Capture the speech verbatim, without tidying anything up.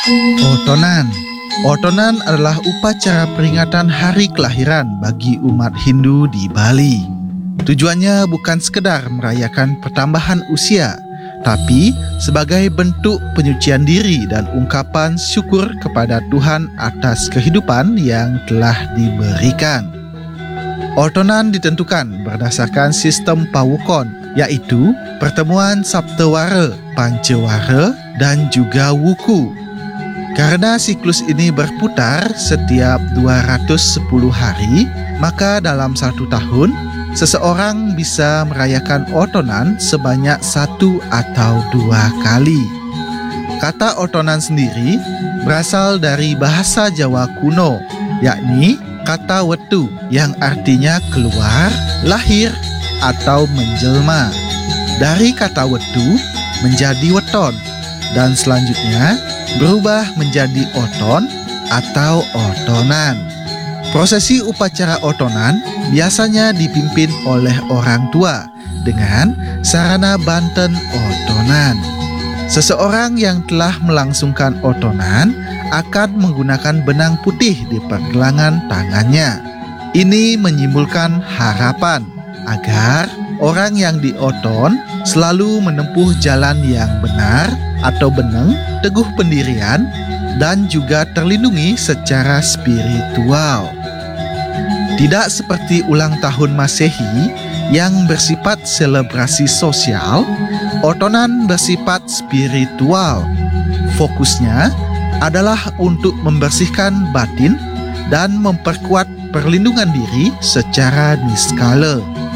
Otonan. Otonan adalah upacara peringatan hari kelahiran bagi umat Hindu di Bali. Tujuannya bukan sekedar merayakan pertambahan usia, tapi sebagai bentuk penyucian diri dan ungkapan syukur kepada Tuhan atas kehidupan yang telah diberikan. Otonan ditentukan berdasarkan sistem Pawukon, yaitu pertemuan Saptawara, Pancawara, dan juga Wuku. Karena siklus ini berputar setiap dua ratus sepuluh hari, maka dalam satu tahun, seseorang bisa merayakan otonan sebanyak satu atau dua kali. Kata otonan sendiri berasal dari bahasa Jawa kuno, yakni kata wetu yang artinya keluar, lahir, atau menjelma. Dari kata wetu menjadi weton, dan selanjutnya berubah menjadi oton atau otonan. Prosesi upacara otonan biasanya dipimpin oleh orang tua dengan sarana banten otonan. Seseorang yang telah melangsungkan otonan akan menggunakan benang putih di pergelangan tangannya. Ini menyimbolkan harapan agar orang yang dioton selalu menempuh jalan yang benar atau beneng, teguh pendirian, dan juga terlindungi secara spiritual. Tidak seperti ulang tahun Masehi yang bersifat selebrasi sosial, otonan bersifat spiritual. Fokusnya adalah untuk membersihkan batin dan memperkuat perlindungan diri secara niskala.